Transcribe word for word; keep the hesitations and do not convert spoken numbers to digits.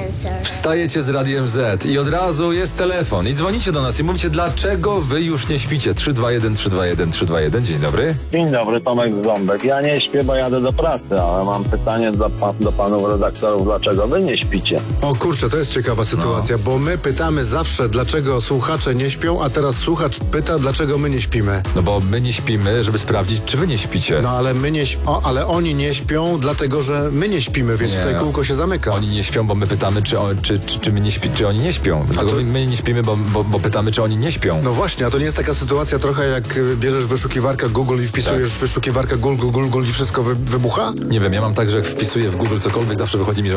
answer. Wstajecie z Radiem Z i od razu jest telefon i dzwonicie do nas i mówicie, dlaczego wy już nie śpicie. trzy dwa jeden trzy dwa jeden trzy dwa jeden. Dzień dobry. Dzień dobry, Tomek Ząbek. Ja nie śpię, bo jadę do pracy, ale mam pytanie do, pa- do panów redaktorów, dlaczego wy nie śpicie? O kurczę, to jest ciekawa sytuacja, No. bo my pytamy zawsze, dlaczego słuchacze nie śpią, a teraz słuchacz pyta, dlaczego my nie śpimy. No bo my nie śpimy, żeby sprawdzić, czy wy nie śpicie. No ale my nie śp- o, ale oni nie śpią, dlatego że my nie śpimy, więc Nie. tutaj kółko się zamyka. Oni nie śpią, bo my pytamy, czy, on, czy, czy, czy my nie śpi, czy oni nie śpią. Dlatego to- my, my nie śpimy, bo, bo, bo pytamy, czy oni nie śpią. No właśnie, a to nie jest taka sytuacja trochę jak y, bierzesz wyszukiwarkę Google i wpisujesz Tak. wyszukiwarkę Google, Google, Google i wszystko wy- wybucha? Nie wiem, ja mam tak, że jak wpisuję w Google cokolwiek, zawsze wychodzi mi, że